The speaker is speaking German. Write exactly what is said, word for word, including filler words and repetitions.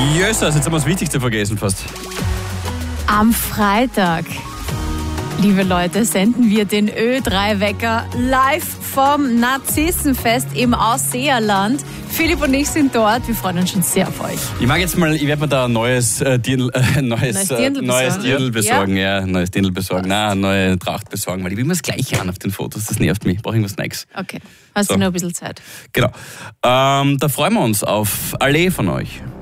Jesus, jetzt haben wir das Wichtigste vergessen fast. Am Freitag, liebe Leute, senden wir den Ö drei Wecker live vom Narzissenfest im Ausseerland. Philipp und ich sind dort. Wir freuen uns schon sehr auf euch. Ich mag jetzt mal, ich werde mir da ein neues äh, Dirndl, äh, neues, neues Dirndl äh, neues besorgen, Dirndl besorgen. ja? Ja, neues Dirndl besorgen. Nein, eine neue Tracht besorgen, weil ich will immer das Gleiche an auf den Fotos. Das nervt mich. Ich brauche irgendwas Neues. Okay, hast So. du noch ein bisschen Zeit? Genau. Ähm, da freuen wir uns auf alle von euch.